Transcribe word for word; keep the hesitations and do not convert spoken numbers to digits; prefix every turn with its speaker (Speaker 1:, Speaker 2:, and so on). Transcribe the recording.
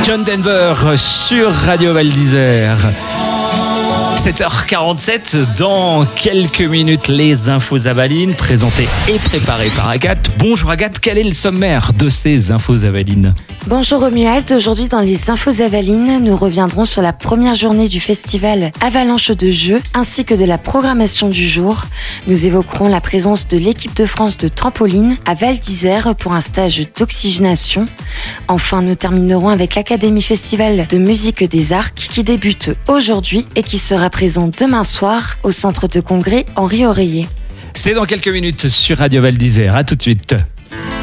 Speaker 1: John Denver sur Radio Val d'Isère. sept heures quarante-sept, dans quelques minutes, les infos Avaline, présentées et préparées par Agathe. Bonjour Agathe, quel est le sommaire de ces infos Avaline ?
Speaker 2: Bonjour Romuald, aujourd'hui dans les infos Avaline, nous reviendrons sur la première journée du festival Avalanche de Jeux, ainsi que de la programmation du jour. Nous évoquerons la présence de l'équipe de France de trampoline à Val d'Isère pour un stage d'oxygénation. Enfin, nous terminerons avec l'Académie Festival de musique des Arcs qui débute aujourd'hui et qui sera présent demain soir au centre de congrès Henri Oreiller.
Speaker 1: C'est dans quelques minutes sur Radio Val d'Isère. À tout de suite.